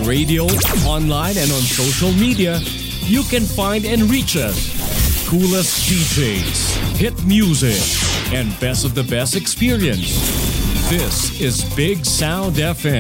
radio, online, and on social media, you can find and reach us. Coolest DJs, hit music, and best of the best experience. This is Big Sound FM.